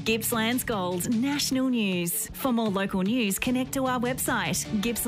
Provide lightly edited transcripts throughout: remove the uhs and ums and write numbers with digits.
Gippsland's Gold National News. For more local news, connect to our website,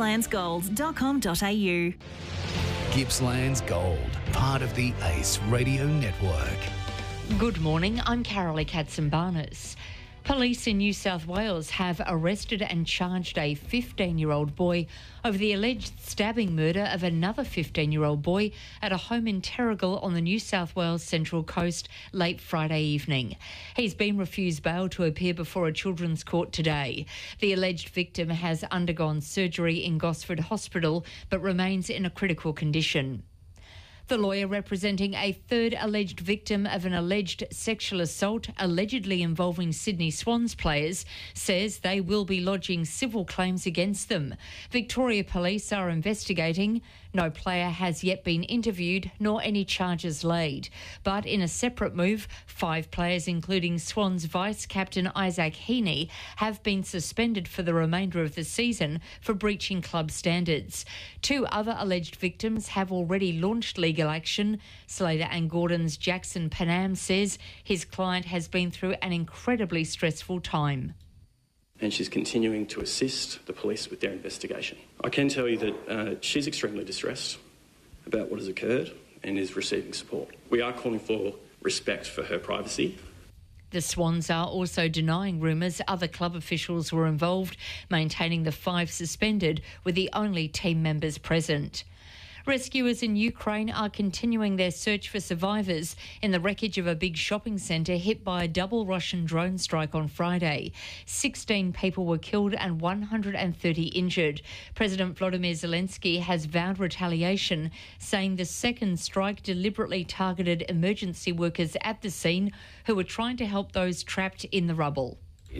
gippslandsgold.com.au. Gippsland's Gold, part of the ACE Radio Network. Good morning, I'm Carolee Katzenbarnes. Police in New South Wales have arrested and charged a 15-year-old boy over the alleged stabbing murder of another 15-year-old boy at a home in Terrigal on the New South Wales Central Coast late Friday evening. He's been refused bail to appear before a children's court today. The alleged victim has undergone surgery in Gosford Hospital but remains in a critical condition. The lawyer representing a third alleged victim of an alleged sexual assault allegedly involving Sydney Swans players says they will be lodging civil claims against them. Victoria Police are investigating. No player has yet been interviewed nor any charges laid. But in a separate move, 5 players, including Swans vice-captain Isaac Heaney, have been suspended for the remainder of the season for breaching club standards. 2 other alleged victims have already launched legal action. Slater and Gordon's Jackson Panam says his client has been through an incredibly stressful time. And she's continuing to assist the police with their investigation. I can tell you that she's extremely distressed about what has occurred and is receiving support. We are calling for respect for her privacy. The Swans are also denying rumours other club officials were involved, maintaining the 5 suspended were the only team members present. Rescuers in Ukraine are continuing their search for survivors in the wreckage of a big shopping centre hit by a double Russian drone strike on Friday. 16 people were killed and 130 injured. President Volodymyr Zelensky has vowed retaliation, saying the second strike deliberately targeted emergency workers at the scene who were trying to help those trapped in the rubble.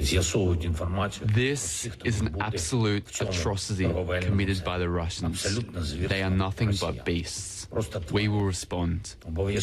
This is an absolute atrocity committed by the Russians. They are nothing but beasts. We will respond.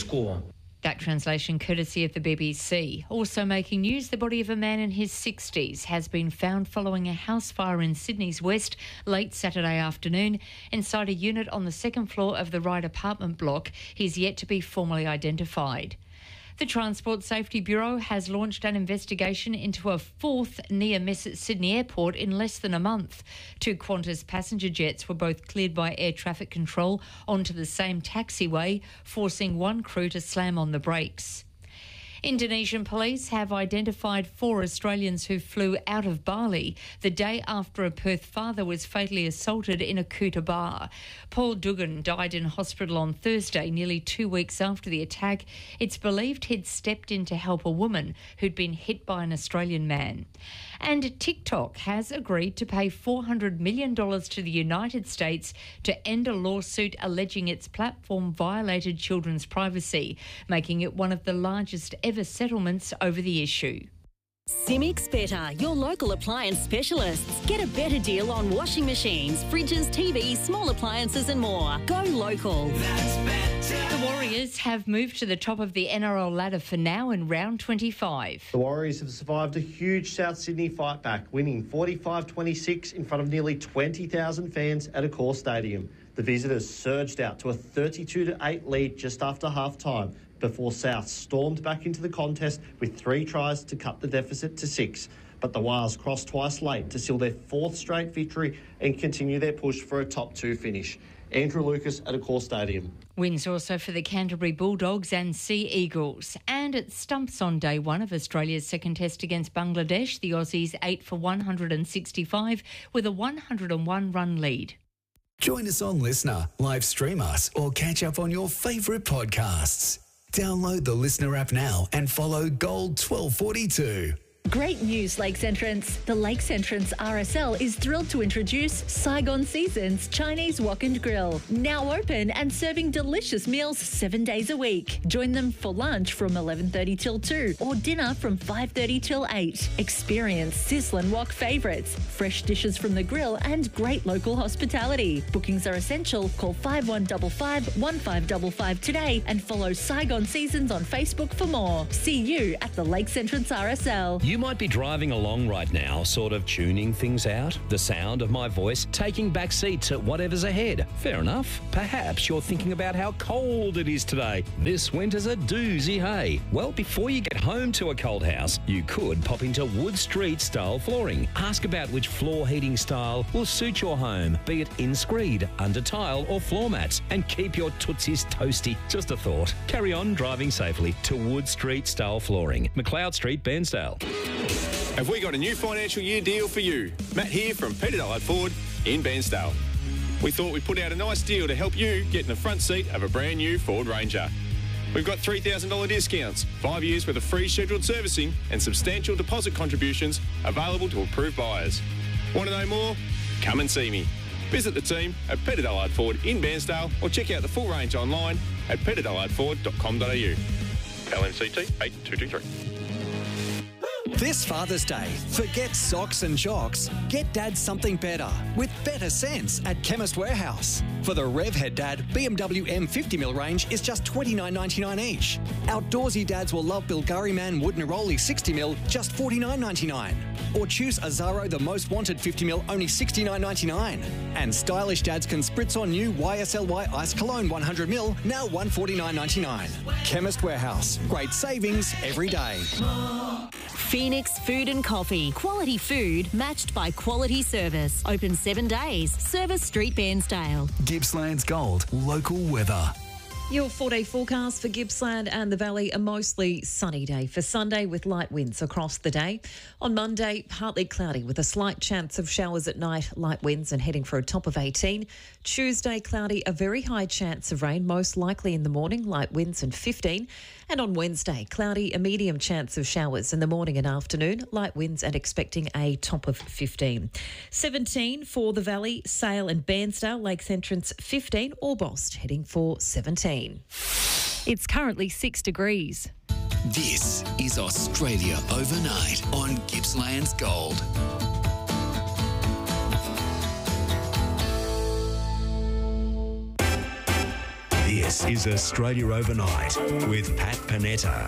That translation courtesy of the BBC. Also making news, the body of a man in his 60s has been found following a house fire in Sydney's West late Saturday afternoon inside a unit on the 2nd floor of the Ryde apartment block. He's yet to be formally identified. The Transport Safety Bureau has launched an investigation into a 4th near-miss at Sydney Airport in less than a month. 2 Qantas passenger jets were both cleared by air traffic control onto the same taxiway, forcing one crew to slam on the brakes. Indonesian police have identified 4 Australians who flew out of Bali the day after a Perth father was fatally assaulted in a Kuta bar. Paul Dugan died in hospital on Thursday, nearly 2 weeks after the attack. It's believed he'd stepped in to help a woman who'd been hit by an Australian man. And TikTok has agreed to pay $400 million to the United States to end a lawsuit alleging its platform violated children's privacy, making it one of the largest ever settlements over the issue. Simics Better, your local appliance specialists. Get a better deal on washing machines, fridges, TVs, small appliances and more. Go local. That's better. The Warriors have moved to the top of the NRL ladder for now in round 25. The Warriors have survived a huge South Sydney fight back, winning 45-26 in front of nearly 20,000 fans at Accor Stadium. The visitors surged out to a 32-8 lead just after half-time before South stormed back into the contest with 3 tries to cut the deficit to 6. But the Wales crossed twice late to seal their 4th straight victory and continue their push for a top 2 finish. Andrew Lucas at Accor Stadium. Wins also for the Canterbury Bulldogs and Sea Eagles. And it stumps on day 1 of Australia's second test against Bangladesh. The Aussies 8 for 165 with a 101-run lead. Join us on Listener, live stream us, or catch up on your favourite podcasts. Download the Listener app now and follow Gold 1242. Great news, Lakes Entrance. The Lakes Entrance RSL is thrilled to introduce Saigon Seasons Chinese Wok and Grill. Now open and serving delicious meals 7 days a week. Join them for lunch from 11:30 till 2 or dinner from 5:30 till 8. Experience sizzling wok favourites, fresh dishes from the grill and great local hospitality. Bookings are essential. Call 5155 1555 today and follow Saigon Seasons on Facebook for more. See you at the Lakes Entrance RSL. You might be driving along right now, sort of tuning things out, the sound of my voice taking back seat to whatever's ahead. Fair enough. Perhaps you're thinking about how cold it is today. This winter's a doozy, hey? Well, before you get home to a cold house, you could pop into Wood Street Style Flooring. Ask about which floor heating style will suit your home, be it in screed, under tile or floor mats, and keep your tootsies toasty. Just a thought. Carry on driving safely to Wood Street Style Flooring, McLeod Street, Bairnsdale. Have we got a new financial year deal for you? Matt here from Peter Dillard Ford in Bairnsdale. We thought we'd put out a nice deal to help you get in the front seat of a brand new Ford Ranger. We've got $3,000 discounts, 5 years worth of free scheduled servicing and substantial deposit contributions available to approved buyers. Want to know more? Come and see me. Visit the team at Peter Dillard Ford in Bairnsdale or check out the full range online at peterdillardford.com.au. LMCT 8223. This Father's Day, forget socks and jocks. Get Dad something better with better sense at Chemist Warehouse. For the Revhead Dad, BMW M50mm range is just $29.99 each. Outdoorsy dads will love Bulgari Man Wood Neroli 60mm, just $49.99. Or choose Azaro the Most Wanted 50mm, only $69.99. And stylish dads can spritz on new YSLY Ice Cologne 100ml, now $149.99. Chemist Warehouse, great savings every day. Phoenix Food and Coffee. Quality food matched by quality service. Open 7 days. Service Street, Bairnsdale. Gippsland's Gold. Local weather. Your 4-day forecast for Gippsland and the Valley, a mostly sunny day for Sunday with light winds across the day. On Monday, partly cloudy with a slight chance of showers at night, light winds and heading for a top of 18. Tuesday, cloudy, a very high chance of rain, most likely in the morning, light winds and 15. And on Wednesday, cloudy, a medium chance of showers in the morning and afternoon, light winds and expecting a top of 15. 17 for the Valley, Sale and Bairnsdale, Lakes Entrance 15, Orbost heading for 17. It's currently 6 degrees. This is Australia Overnight on Gippsland's Gold. This is Australia Overnight with Pat Panetta.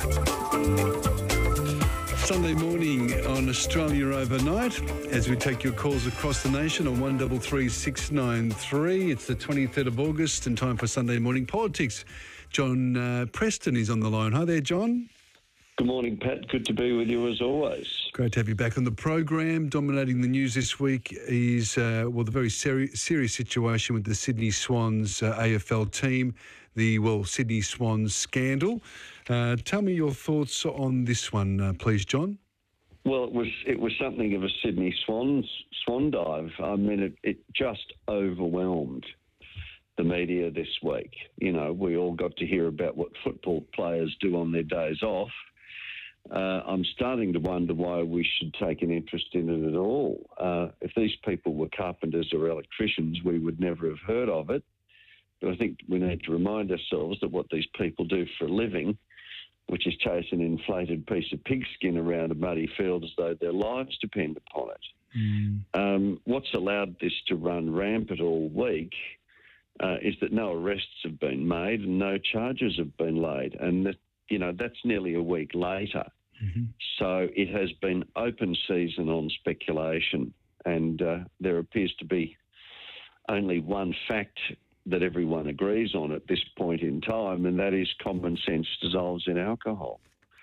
Sunday morning on Australia Overnight as we take your calls across the nation on 133693. It's the 23rd of August and time for Sunday morning politics. John Preston is on the line. Hi there, John. Good morning, Pat. Good to be with you as always. Great to have you back on the program. Dominating the news this week is, the very serious situation with the Sydney Swans AFL team, the Sydney Swans scandal. Tell me your thoughts on this one, please, John. Well, it was something of a Sydney swan dive. I mean, it just overwhelmed the media this week. You know, we all got to hear about what football players do on their days off. I'm starting to wonder why we should take an interest in it at all. If these people were carpenters or electricians, we would never have heard of it. But I think we need to remind ourselves that what these people do for a living, which is chase an inflated piece of pigskin around a muddy field as though their lives depend upon it. What's allowed this to run rampant all week is that no arrests have been made and no charges have been laid. And, that's nearly a week later. So it has been open season on speculation, and there appears to be only one fact that everyone agrees on at this point in time, and that is common sense dissolves in alcohol.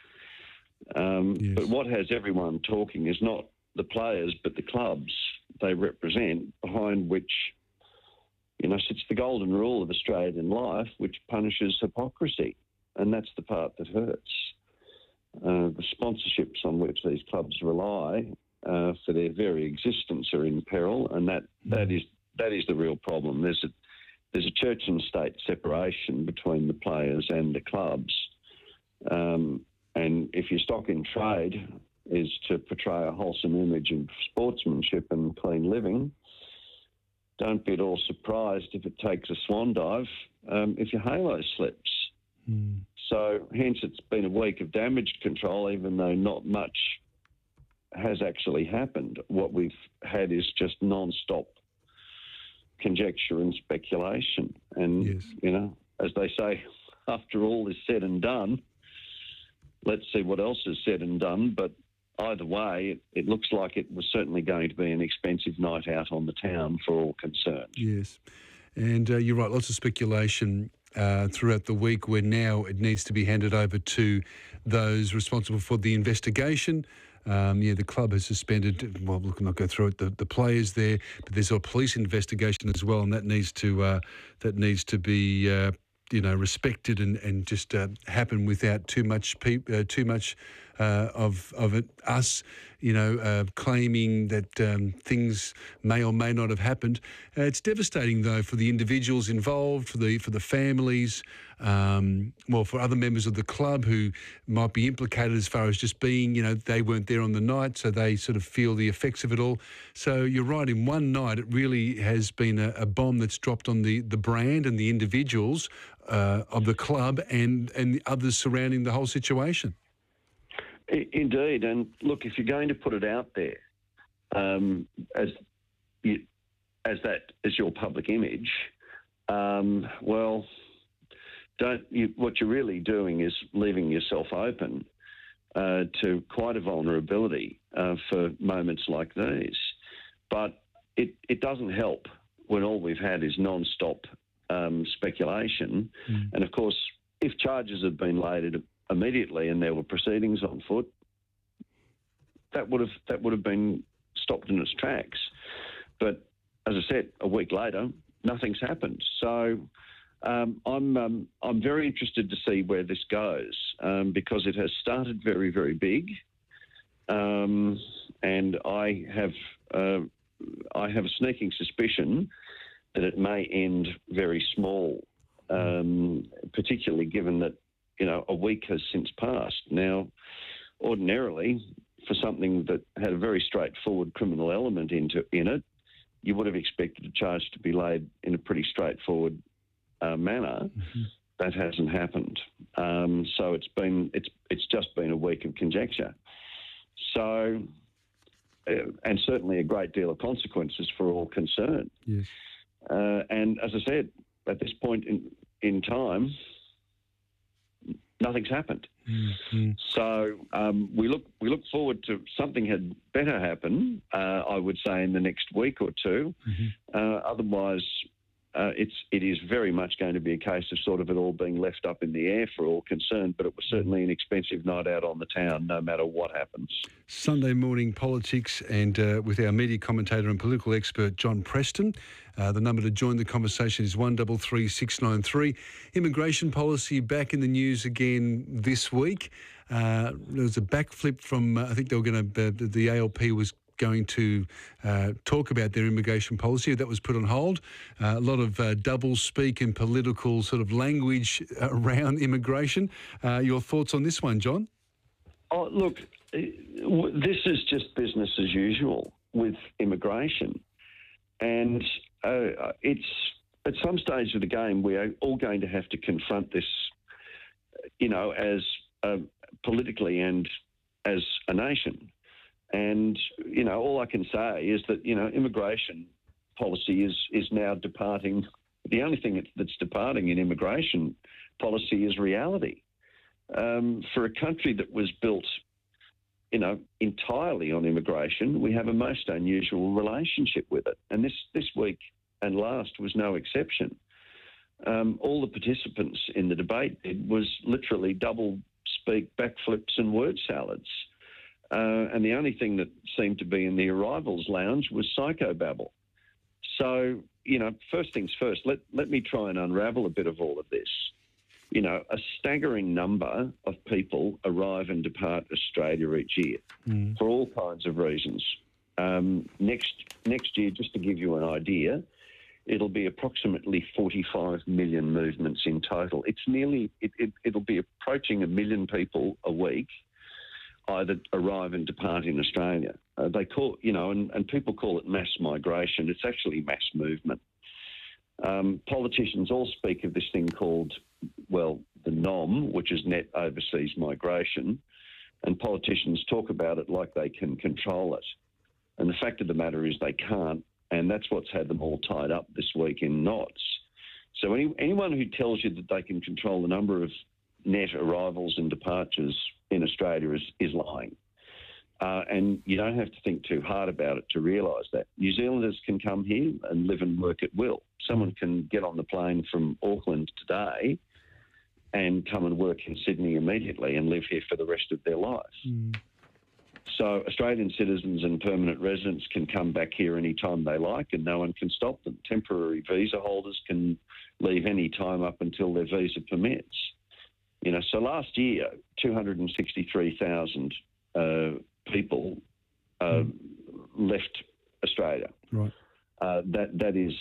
But what has everyone talking is not the players, but the clubs they represent, behind which, sits the golden rule of Australian life, which punishes hypocrisy. And that's the part that hurts. The sponsorships on which these clubs rely for their very existence are in peril, and that is the real problem. There's a church and state separation between the players and the clubs. And if your stock in trade is to portray a wholesome image of sportsmanship and clean living, don't be at all surprised if it takes a swan dive if your halo slips. So hence it's been a week of damage control, even though not much has actually happened. What we've had is just non-stop conjecture and speculation. And, as they say, after all is said and done, let's see what else is said and done. But either way, it looks like it was certainly going to be an expensive night out on the town for all concerned. Yes. And you're right, lots of speculation throughout the week where now it needs to be handed over to those responsible for the investigation. The club has suspended, well, look, I'm not go through it, the players there, but there's a police investigation as well, and that needs to be respected and just happen without too much of it, us, claiming that things may or may not have happened. It's devastating though for the individuals involved, for the families, for other members of the club who might be implicated as far as just being, they weren't there on the night, so they sort of feel the effects of it all. So you're right, in one night it really has been a bomb that's dropped on the brand and the individuals of the club and the others surrounding the whole situation. Indeed, and look, if you're going to put it out there as your public image, what you're really doing is leaving yourself open to quite a vulnerability for moments like these. But it doesn't help when all we've had is non-stop speculation. And of course, if charges had been laid immediately and there were proceedings on foot, that would have been stopped in its tracks. But as I said, a week later, nothing's happened. So I'm very interested to see where this goes because it has started very, very big, and I have a sneaking suspicion that it may end very small, particularly given that a week has since passed. Now, ordinarily, for something that had a very straightforward criminal element in it, you would have expected a charge to be laid in a pretty straightforward manner. Mm-hmm. That hasn't happened. So it's just been a week of conjecture. So, and certainly a great deal of consequences for all concerned. Yes. And as I said, at this point in time, nothing's happened. Mm-hmm. So we look forward to something had better happen, I would say, in the next week or two. Mm-hmm. Otherwise, it is very much going to be a case of sort of it all being left up in the air for all concerned, but it was certainly an expensive night out on the town, no matter what happens. Sunday morning politics and with our media commentator and political expert, John Preston. The number to join the conversation is 133 693. Immigration policy back in the news again this week. There was a backflip from, I think they were going to, the ALP was going to talk about their immigration policy. That was put on hold. A lot of double speak and political sort of language around immigration. Your thoughts on this one, John? Oh, look, this is just business as usual with immigration. And it's at some stage of the game, we are all going to have to confront this, as politically and as a nation. And, all I can say is that, immigration policy is now departing. The only thing that's departing in immigration policy is reality. For a country that was built, entirely on immigration, we have a most unusual relationship with it. And this week and last was no exception. All the participants in the debate was literally double speak, backflips and word salads. And the only thing that seemed to be in the arrivals lounge was psychobabble. So, first things first, let me try and unravel a bit of all of this. A staggering number of people arrive and depart Australia each year for all kinds of reasons. Next year, just to give you an idea, it'll be approximately 45 million movements in total. It'll be approaching 1 million people a week either arrive and depart in Australia. They call, and people call it mass migration. It's actually mass movement. Politicians all speak of this thing called, the NOM, which is net overseas migration, and politicians talk about it like they can control it. And the fact of the matter is they can't, and that's what's had them all tied up this week in knots. So anyone who tells you that they can control the number of net arrivals and departures in Australia is lying. And you don't have to think too hard about it to realise that. New Zealanders can come here and live and work at will. Someone can get on the plane from Auckland today and come and work in Sydney immediately and live here for the rest of their life. So Australian citizens and permanent residents can come back here any time they like and no one can stop them. Temporary visa holders can leave any time up until their visa permits. You know, so last year, 263,000 people left Australia. Right. That is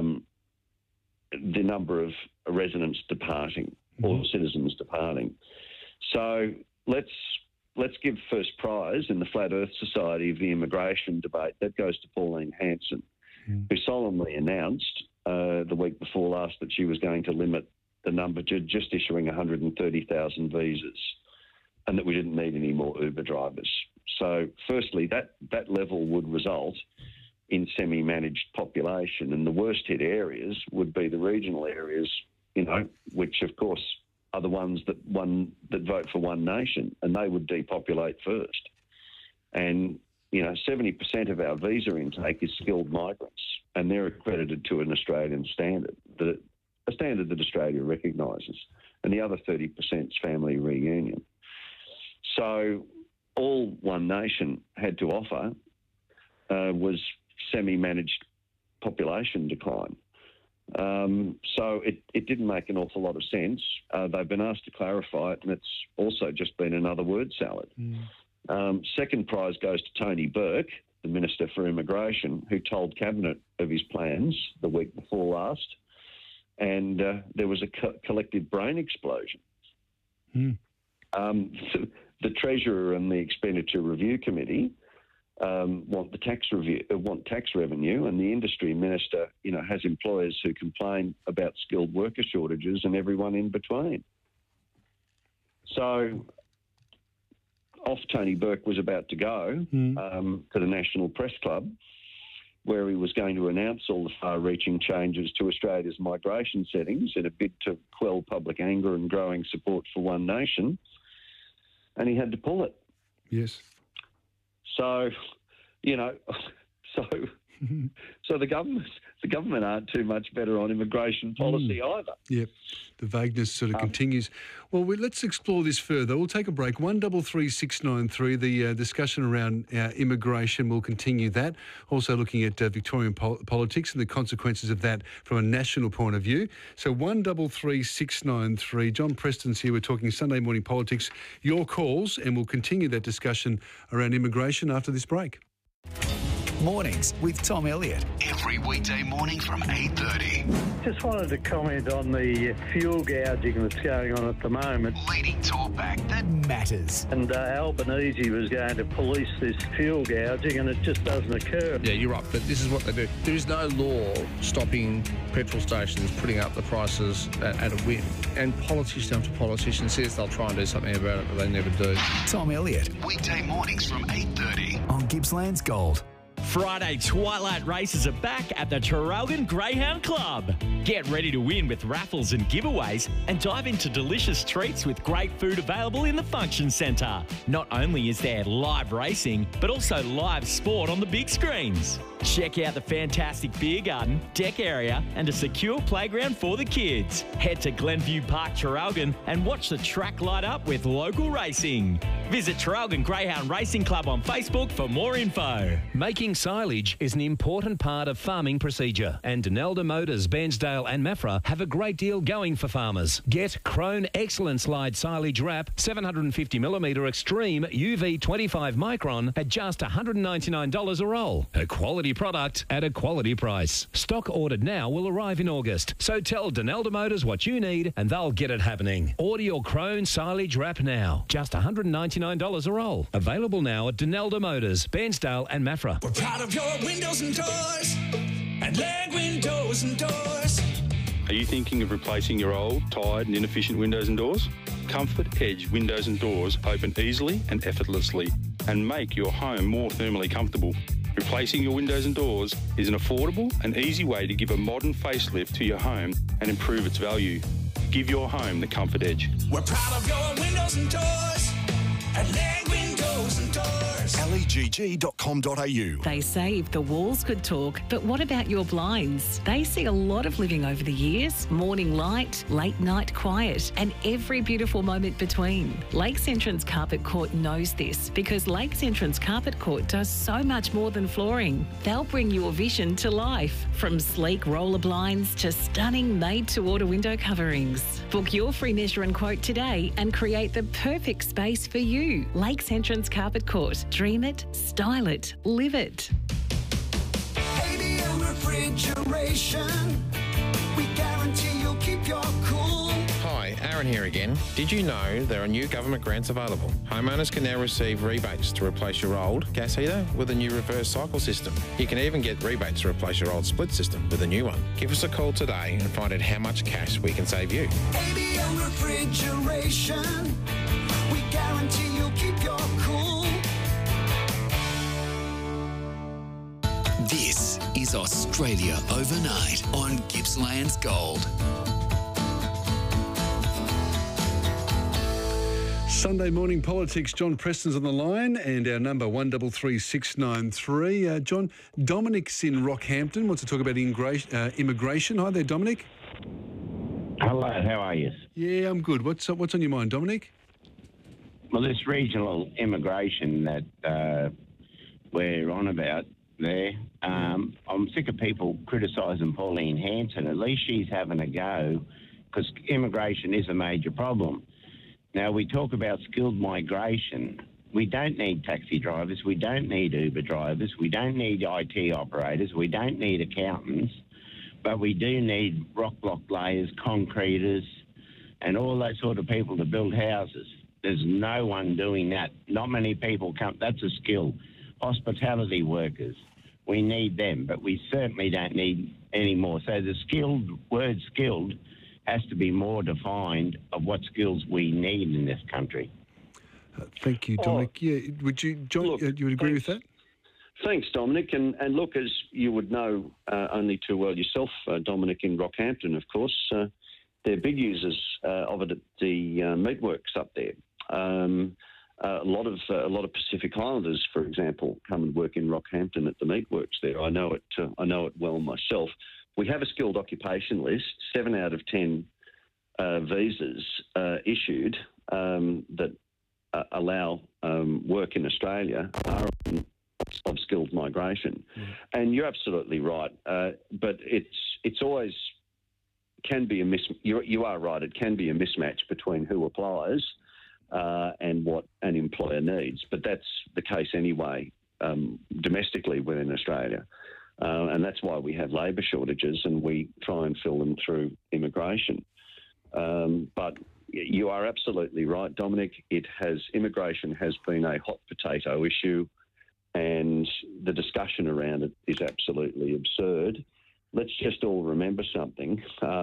the number of residents departing or citizens departing. So let's give first prize in the Flat Earth Society of the immigration debate. That goes to Pauline Hanson, who solemnly announced the week before last that she was going to limit the number to just issuing 130,000 visas and that we didn't need any more Uber drivers. So firstly, that level would result in semi-managed population, and the worst hit areas would be the regional areas, you know, which of course are the ones that vote for One Nation, and they would depopulate first. And, you know, 70% of our visa intake is skilled migrants, and they're accredited to an Australian standard, a standard that Australia recognises, and the other 30% is family reunion. So all One Nation had to offer was semi-managed population decline. So it didn't make an awful lot of sense. They've been asked to clarify it, and it's also just been another word salad. Second prize goes to Tony Burke, the Minister for Immigration, who told Cabinet of his plans the week before last, and there was a collective brain explosion. The Treasurer and the Expenditure Review Committee want tax revenue, and the Industry Minister, you know, has employers who complain about skilled worker shortages and everyone in between. So off Tony Burke was about to go to the National Press Club, where he was going to announce all the far-reaching changes to Australia's migration settings in a bid to quell public anger and growing support for One Nation, and he had to pull it. Yes. So, you know, so the government aren't too much better on immigration policy either. Yep, the vagueness sort of continues. Well, let's explore this further. We'll take a break. 133693, the discussion around immigration, we'll continue that. Also looking at Victorian politics and the consequences of that from a national point of view. So 133693. John Preston's here. We're talking Sunday morning politics. Your calls, and we'll continue that discussion around immigration after this break. Mornings with Tom Elliott. Every weekday morning from 8:30. Just wanted to comment on the fuel gouging that's going on at the moment. Leading talkback that matters. And Albanese was going to police this fuel gouging, and it just doesn't occur. Yeah, you're right, but this is what they do. There is no law stopping petrol stations putting up the prices at a whim. And politician after politician says they'll try and do something about it, but they never do. Tom Elliott. Weekday mornings from 8:30. On Gippsland's Gold. Friday Twilight races are back at the Traralgon Greyhound Club. Get ready to win with raffles and giveaways and dive into delicious treats with great food available in the function centre. Not only is there live racing, but also live sport on the big screens. Check out the fantastic beer garden, deck area and a secure playground for the kids. Head to Glenview Park Traralgon and watch the track light up with local racing. Visit Traralgon Greyhound Racing Club on Facebook for more info. Making silage is an important part of farming procedure, and Denelda Motors, Bairnsdale and Maffra have a great deal going for farmers. Get Krone Excellent Slide Silage Wrap 750mm Extreme UV 25 micron at just $199 a roll. A quality product at a quality price. Stock ordered now will arrive in August, so tell Denelda Motors what you need and they'll get it happening. Order your Krone Silage Wrap now. Just $199 a roll. Available now at Denelda Motors, Bairnsdale and Maffra. We're proud of your windows and doors and Leg Windows and Doors. Are you thinking of replacing your old, tired and inefficient windows and doors? Comfort Edge Windows and Doors open easily and effortlessly and make your home more thermally comfortable. Replacing your windows and doors is an affordable and easy way to give a modern facelift to your home and improve its value. Give your home the Comfort Edge. We're proud of your windows and doors at Leg Windows and Doors. www.gg.com.au. They say if the walls could talk, but what about your blinds? They see a lot of living over the years. Morning light, late night quiet, and every beautiful moment between. Lakes Entrance Carpet Court knows this because Lakes Entrance Carpet Court does so much more than flooring. They'll bring your vision to life, from sleek roller blinds to stunning made-to-order window coverings. Book your free measure and quote today and create the perfect space for you. Lakes Entrance Carpet Court. Dream it, style it, live it. ABM Refrigeration. We guarantee you'll keep your cool. Hi, Aaron here again. Did you know there are new government grants available? Homeowners can now receive rebates to replace your old gas heater with a new reverse cycle system. You can even get rebates to replace your old split system with a new one. Give us a call today and find out how much cash we can save you. ABM Refrigeration. We guarantee you'll keep your cool. This is Australia Overnight on Gippsland's Gold. Sunday morning politics. John Preston's on the line and our number 133693. John, Dominic's in Rockhampton wants to talk about immigration. Hi there, Dominic. Hello, how are you? Yeah, I'm good. What's on your mind, Dominic? Well, this regional immigration that we're on about there, I'm sick of people criticising Pauline Hanson. At least she's having a go, because immigration is a major problem. Now, we talk about skilled migration. We don't need taxi drivers. We don't need Uber drivers. We don't need IT operators. We don't need accountants. But we do need rock block layers, concreters, and all that sort of people to build houses. There's no one doing that. Not many people come. That's a skill. Hospitality workers. We need them, but we certainly don't need any more. So the word skilled has to be more defined of what skills we need in this country. Thank you, Dominic. Would you, John, look, you would agree with that? Thanks, Dominic. And look, as you would know only too well yourself, Dominic, in Rockhampton, of course, they're big users of it at the meatworks up there. A lot of Pacific Islanders, for example, come and work in Rockhampton at the meatworks there. I know it well myself. We have a skilled occupation list. 7 out of 10 visas issued that allow work in Australia are of skilled migration. And you're absolutely right. But it's always can be a you are right. It can be a mismatch between who applies and what an employer needs. But that's the case anyway, domestically within Australia. And that's why we have labour shortages and we try and fill them through immigration. But you are absolutely right, Dominic. Immigration has been a hot potato issue and the discussion around it is absolutely absurd. Let's just all remember something.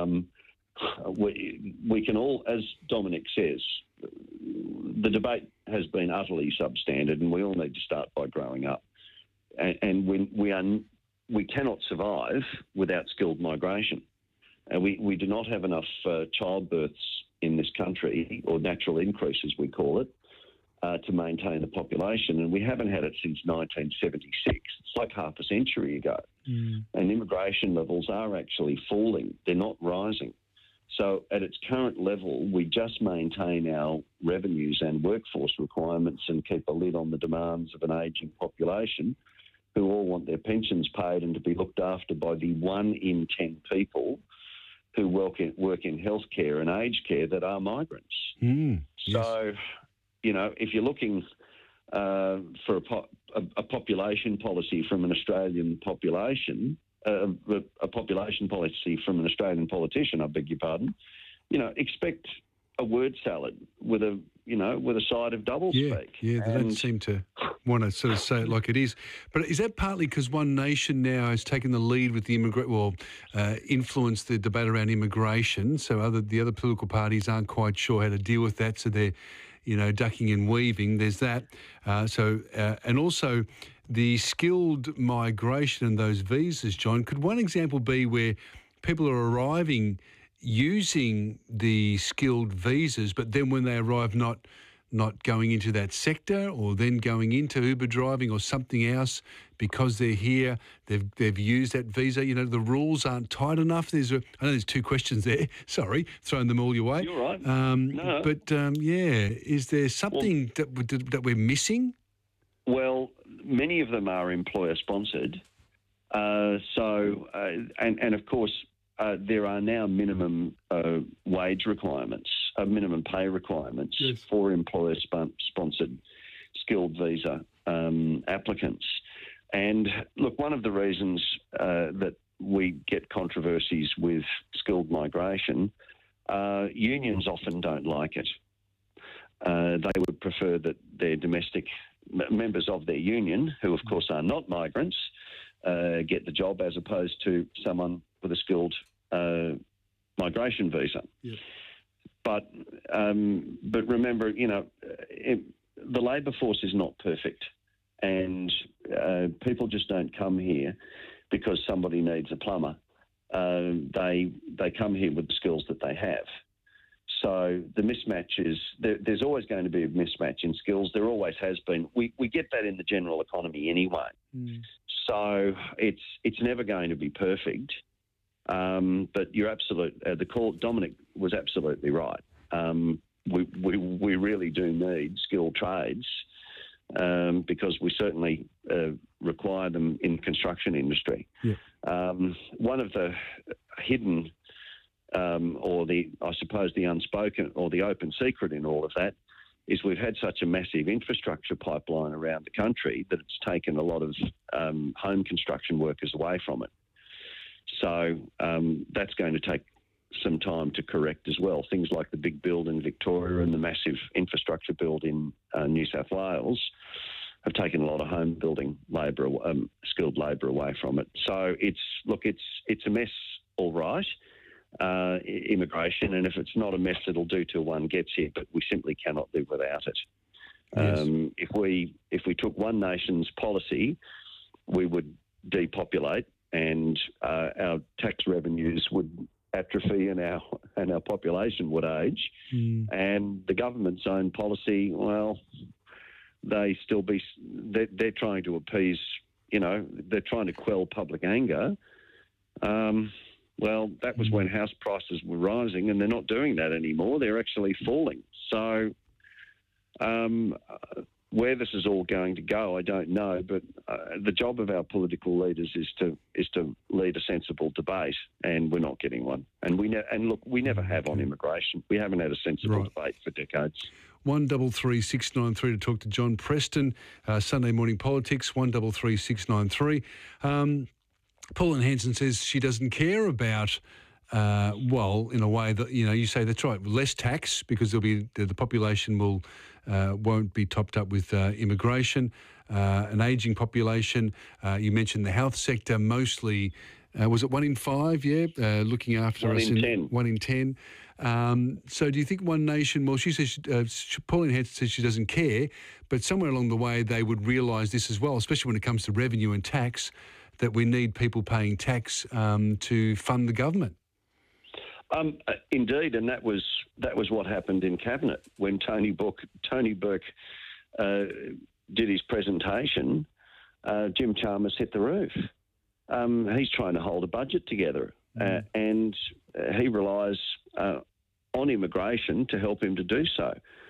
We can all, as Dominic says, the debate has been utterly substandard and we all need to start by growing up. And we cannot survive without skilled migration. We do not have enough childbirths in this country, or natural increase as we call it, to maintain the population. And we haven't had it since 1976. It's like half a century ago. And immigration levels are actually falling. They're not rising. So at its current level, we just maintain our revenues and workforce requirements and keep a lid on the demands of an ageing population who all want their pensions paid and to be looked after by the 1 in 10 people who work in healthcare and aged care that are migrants. So, you know, if you're looking for a population policy from an Australian population, a population policy from an Australian politician, I beg your pardon, you know, expect a word salad with a side of doublespeak. Yeah, they don't seem to want to sort of say it like it is. But is that partly because One Nation now has taken the lead with the influenced the debate around immigration, so the other political parties aren't quite sure how to deal with that, so they're, ducking and weaving. There's that. And also the skilled migration and those visas, John, could one example be where people are arriving using the skilled visas, but then when they arrive not not going into that sector or then going into Uber driving or something else because they're here, they've used that visa. You know, the rules aren't tight enough. I know there's two questions there. Sorry, throwing them all your way. You're right. No. But, is there something that we're missing? Well, many of them are employer-sponsored. And of course, there are now minimum wage requirements, minimum pay requirements for employer-sponsored skilled visa applicants. And look, one of the reasons that we get controversies with skilled migration, unions often don't like it. They would prefer that their domestic members of their union, who of course are not migrants, get the job as opposed to someone with a skilled migration visa. Yeah. But remember, you know, the labour force is not perfect, and people just don't come here because somebody needs a plumber. They come here with the skills that they have. So the mismatch is there's always going to be a mismatch in skills. There always has been. We get that in the general economy anyway. So it's never going to be perfect. But you're absolute. The call, Dominic was absolutely right. We really do need skilled trades because we certainly require them in the construction industry. Yeah. One of the hidden or the unspoken or the open secret in all of that is we've had such a massive infrastructure pipeline around the country that it's taken a lot of home construction workers away from it. So that's going to take some time to correct as well. Things like the big build in Victoria and the massive infrastructure build in New South Wales have taken a lot of home building labour, skilled labour away from it. So it's a mess, all right. Immigration, and if it's not a mess, it'll do till one gets here, but we simply cannot live without it. Yes. If we took one nation's policy, we would depopulate, and our tax revenues would atrophy, and our population would age. And the government's own policy, well, they're trying to appease, you know, they're trying to quell public anger. Well, that was when house prices were rising, and they're not doing that anymore. They're actually falling. So where this is all going to go, I don't know. But the job of our political leaders is to lead a sensible debate, and we're not getting one. And we never have on immigration. We haven't had a sensible debate for decades. 133693 to talk to John Preston, Sunday Morning Politics, 133693. Pauline Hanson says she doesn't care about, in a way that, you know, you say that's right, less tax because there'll be the population won't be topped up with immigration, an ageing population. You mentioned the health sector, mostly, was it 1 in 5? Yeah, looking after us. 1 in 10. So do you think one nation, well, she says, Pauline Hanson says she doesn't care, but somewhere along the way they would realise this as well, especially when it comes to revenue and tax, that we need people paying tax to fund the government. Indeed, and that was what happened in Cabinet when Tony Burke did his presentation. Jim Chalmers hit the roof. He's trying to hold a budget together, and he relies on immigration to help him to do so.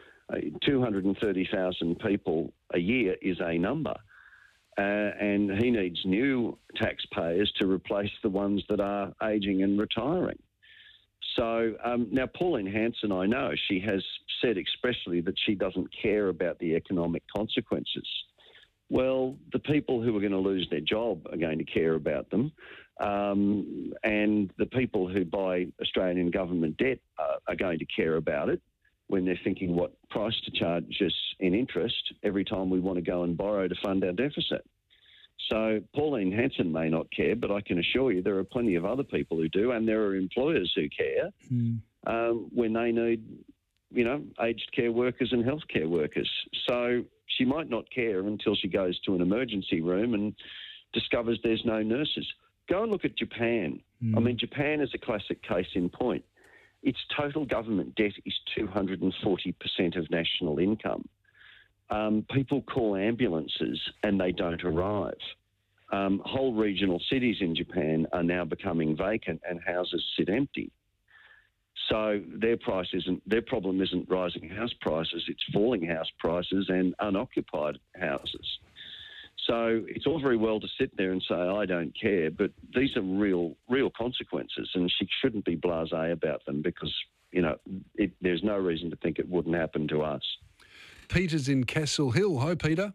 230,000 people a year is a number. And he needs new taxpayers to replace the ones that are ageing and retiring. So now Pauline Hanson, I know, she has said expressly that she doesn't care about the economic consequences. Well, the people who are going to lose their job are going to care about them. And the people who buy Australian government debt are going to care about it when they're thinking what price to charge us in interest every time we want to go and borrow to fund our deficit. So Pauline Hanson may not care, but I can assure you there are plenty of other people who do, and there are employers who care when they need, you know, aged care workers and healthcare workers. So she might not care until she goes to an emergency room and discovers there's no nurses. Go and look at Japan. I mean, Japan is a classic case in point. its total government debt is 240% of national income. People call ambulances and they don't arrive. Whole regional cities in Japan are now becoming vacant and houses sit empty. So their problem isn't rising house prices, it's falling house prices and unoccupied houses. So it's all very well to sit there and say, I don't care, but these are real consequences, and she shouldn't be blasé about them because, there's no reason to think it wouldn't happen to us. Peter's in Castle Hill. Hi, Peter.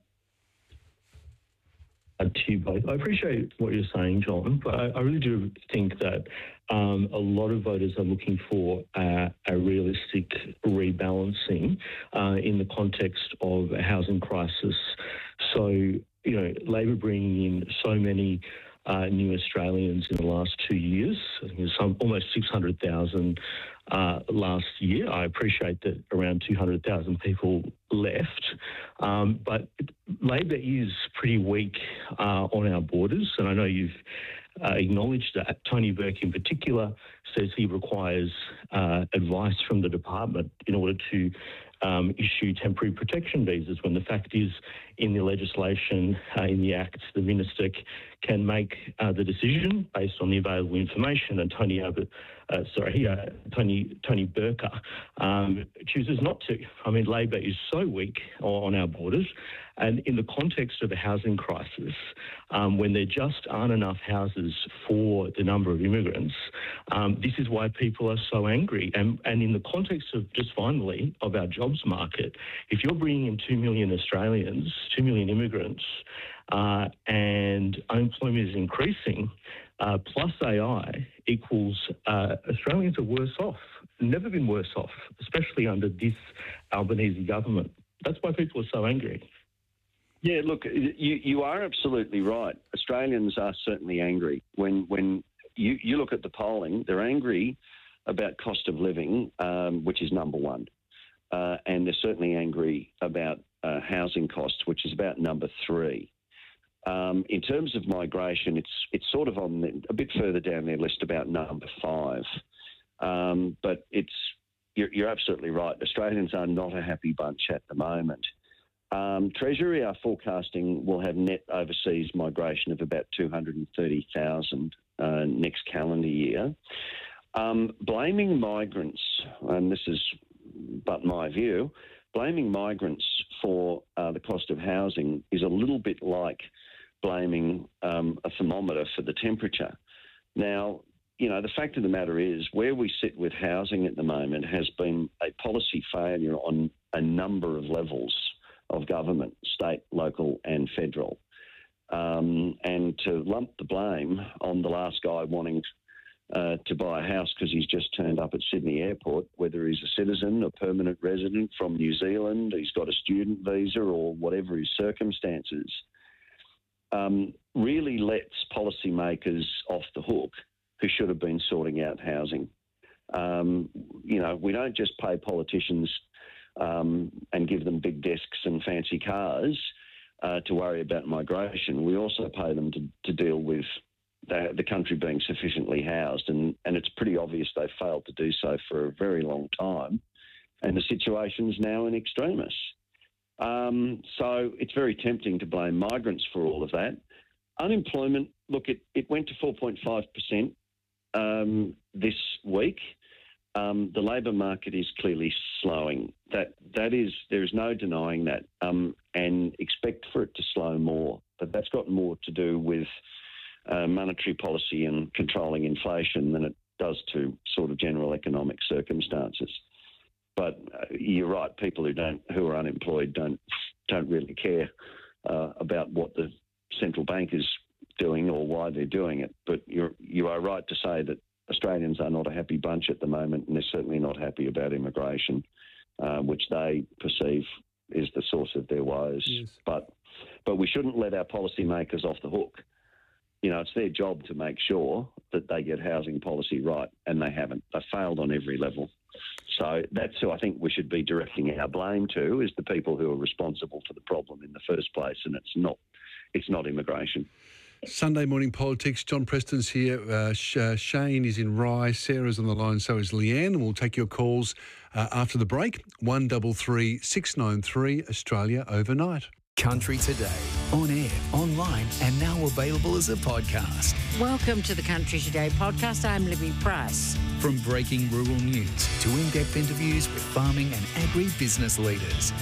To you both. I appreciate what you're saying, John, but I really do think that a lot of voters are looking for a realistic rebalancing in the context of a housing crisis. So, Labor bringing in so many new Australians in the last 2 years, I think it's almost 600,000 last year. I appreciate that around 200,000 people left, but Labor is pretty weak on our borders, and I know you've acknowledged that. Tony Burke in particular says he requires advice from the department in order to issue temporary protection visas, when the fact is in the legislation, in the Act, the Minister can make the decision based on the available information, and Tony Burke chooses not to. I mean, Labor is so weak on our borders, and in the context of a housing crisis, when there just aren't enough houses for the number of immigrants, this is why people are so angry. And in the context of, just finally, of our jobs market, if you're bringing in 2 million Australians, 2 million immigrants, and unemployment is increasing, plus AI equals Australians are worse off. Never been worse off, especially under this Albanese government. That's why people are so angry. Yeah, look, you are absolutely right. Australians are certainly angry. When you look at the polling, they're angry about cost of living, which is number one. And they're certainly angry about housing costs, which is about number three. In terms of migration, it's sort of on a bit further down their list, about number five. But you're absolutely right. Australians are not a happy bunch at the moment. Treasury are forecasting we'll have net overseas migration of about 230,000 next calendar year. Blaming migrants, and this is but my view, blaming migrants for the cost of housing is a little bit like blaming a thermometer for the temperature. Now, the fact of the matter is where we sit with housing at the moment has been a policy failure on a number of levels of government, state, local and federal. And to lump the blame on the last guy wanting to buy a house because he's just turned up at Sydney Airport, whether he's a citizen, a permanent resident from New Zealand, he's got a student visa or whatever his circumstances, really lets policymakers off the hook who should have been sorting out housing. We don't just pay politicians and give them big desks and fancy cars to worry about migration. We also pay them to deal with the country being sufficiently housed, and it's pretty obvious they've failed to do so for a very long time, and the situation's now in extremis. So it's very tempting to blame migrants for all of that. Unemployment, look, it went to 4.5% this week. The labour market is clearly slowing. There is no denying that, and expect for it to slow more. But that's got more to do with monetary policy and controlling inflation than it does to sort of general economic circumstances. But you're right. People who are unemployed don't really care about what the central bank is doing or why they're doing it. But you are right to say that Australians are not a happy bunch at the moment, and they're certainly not happy about immigration, which they perceive is the source of their woes. Yes. But we shouldn't let our policymakers off the hook. It's their job to make sure that they get housing policy right, and they haven't. They've failed on every level. So that's who I think we should be directing our blame to, is the people who are responsible for the problem in the first place, and it's not immigration. Sunday morning politics. John Preston's here. Shane is in Rye. Sarah's on the line. So is Leanne. And we'll take your calls after the break. 133 693 Australia Overnight. Country Today, on air, online, and now available as a podcast. Welcome to the Country Today podcast. I'm Libby Price. From breaking rural news to in-depth interviews with farming and agri-business leaders.